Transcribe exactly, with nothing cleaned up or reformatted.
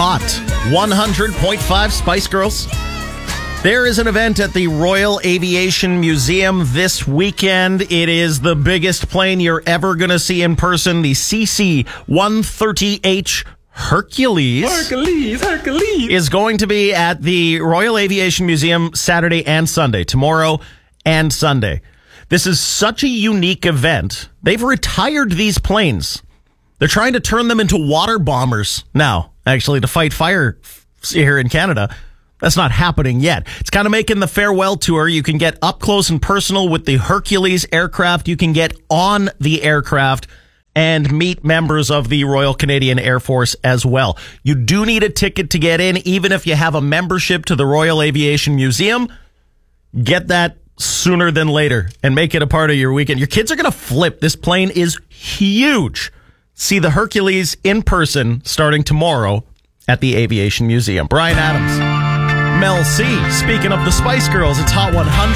Hot one hundred point five Spice Girls. There is an event at the Royal Aviation Museum this weekend. It is the biggest plane you're ever going to see in person, the C C one thirty H Hercules. Hercules, Hercules. Is going to be at the Royal Aviation Museum Saturday and Sunday, tomorrow and Sunday. This is such a unique event. They've retired these planes. They're trying to turn them into water bombers now, actually, to fight fire here in Canada. That's not happening yet. It's kind of making the farewell tour. You can get up close and personal with the Hercules aircraft. You can get on the aircraft and meet members of the Royal Canadian Air Force as well. You do need a ticket to get in, even if you have a membership to the Royal Aviation Museum. Get that sooner than later and make it a part of your weekend. Your kids are going to flip. This plane is huge. See the Hercules in person starting tomorrow at the Aviation Museum. Brian Adams, Mel C. Speaking of the Spice Girls, it's Hot one hundred.